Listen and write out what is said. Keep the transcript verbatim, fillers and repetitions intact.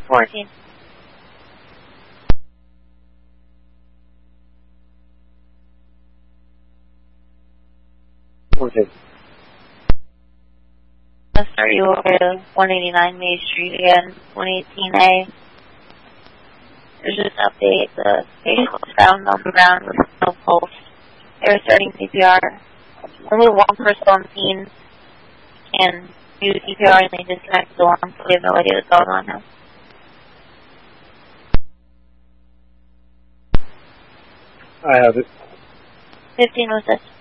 fourteen. fourteen. Let's start you over to one eighty-nine May Street again, one eighteen A. There's just an update. The patient was found on the ground with no pulse. They were starting C P R. Only one person on scene can do C P R and they disconnect the alarm, so we have no idea what's going on now. I have it. fifteen was this.